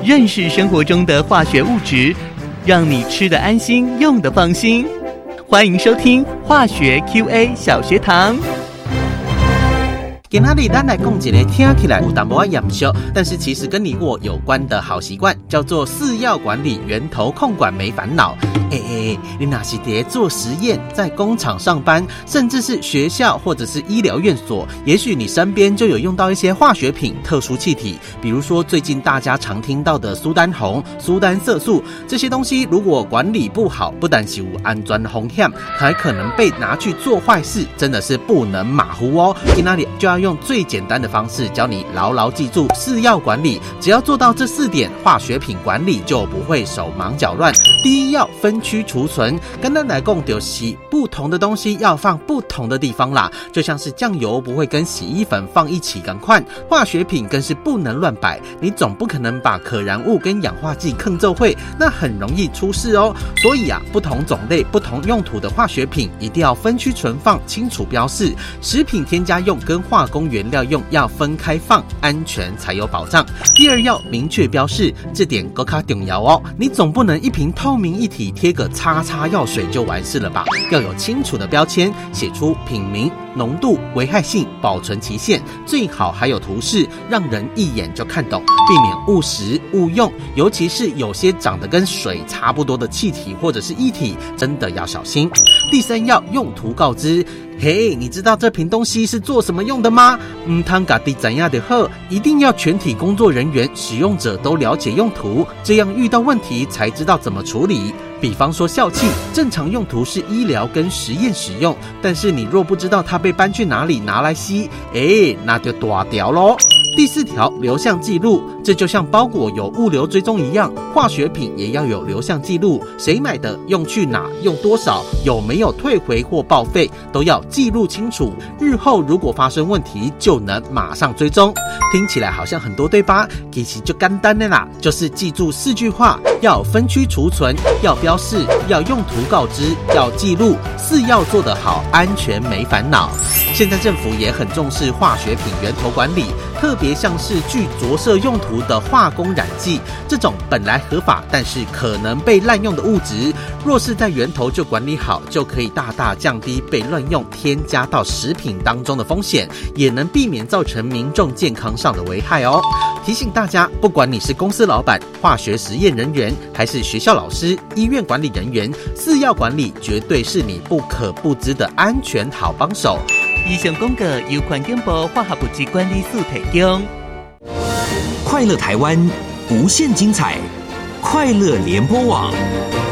认识生活中的化学物质，让你吃得安心，用得放心。欢迎收听化学 QA 小学堂。 今仔日咱来讲一个听起来有淡薄仔严肃，但是其实跟你我有关的好习惯，叫做饲药管理源头控管没烦恼。你若是在做实验，在工厂上班，甚至是学校或者是医疗院所，也许你身边就有用到一些化学品、特殊气体，比如说最近大家常听到的苏丹红、苏丹色素，这些东西如果管理不好，不但是有安全风险，还可能被拿去做坏事，真的是不能马虎哦。今天就要用最简单的方式教你牢牢记住饲药管理，只要做到这4点，化学品管理就不会手忙脚乱。第一，要分区储存，跟咱来讲就是不同的东西要放不同的地方啦，就像是酱油不会跟洗衣粉放一起同款，化学品更是不能乱摆，你总不可能把可燃物跟氧化剂坑奏会，那很容易出事哦。所以不同种类、不同用途的化学品一定要分区存放，清楚标示。食品添加用跟化工原料用要分开放，安全才有保障。第二，要明确标示，这点更加重要哦。你总不能一瓶透明一体贴个叉叉药水就完事了吧？要有清楚的标签，写出品名、浓度、危害性、保存期限，最好还有图示，让人一眼就看懂，避免误食误用。尤其是有些长得跟水差不多的气体或者是液体，真的要小心。第三，要用途告知。你知道这瓶东西是做什么用的吗？汤嘎地怎样的好，一定要全体工作人员、使用者都了解用途，这样遇到问题才知道怎么处理。比方说笑气，正常用途是医疗跟实验使用，但是你若不知道它被搬去哪里拿来吸，那就大条咯。第4条，流向记录，这就像包裹有物流追踪一样，化学品也要有流向记录，谁买的、用去哪、用多少、有没有退回或报废，都要记录清楚。日后如果发生问题，就能马上追踪。听起来好像很多对吧？其实就简单的啦，就是记住4句话：要分区储存，要标示，要用途告知，要记录，饲药做得好，安全没烦恼。现在政府也很重视化学品源头管理，特别像是具着色用途的化工染剂，这种本来合法但是可能被滥用的物质，若是在源头就管理好，就可以大大降低被乱用添加到食品当中的风险，也能避免造成民众健康上的危害哦。提醒大家，不管你是公司老板、化学实验人员，还是学校老师、医院管理人员，饲药管理绝对是你不可不知的安全好帮手。 以上广告由环境部化学物质管理署提供。 快乐台湾，无限精彩，快乐联播网。